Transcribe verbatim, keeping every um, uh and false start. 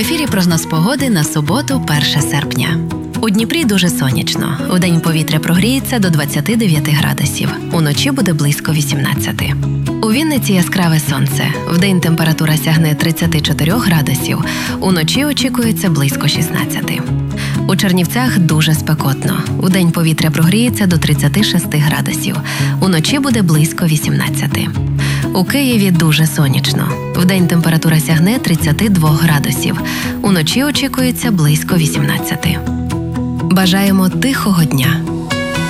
ефірі прогноз погоди на суботу, перше серпня. У Дніпрі дуже сонячно. Вдень повітря прогріється до двадцяти дев'яти градусів. Уночі буде близько вісімнадцяти. У Вінниці яскраве сонце. Вдень температура сягне тридцяти чотирьох градусів. Уночі очікується близько шістнадцяти. У Чернівцях дуже спекотно. Вдень повітря прогріється до тридцяти шести градусів. Уночі буде близько вісімнадцяти. У Києві дуже сонячно. Вдень температура сягне тридцяти двох градусів. Уночі очікується близько вісімнадцяти. Бажаємо тихого дня.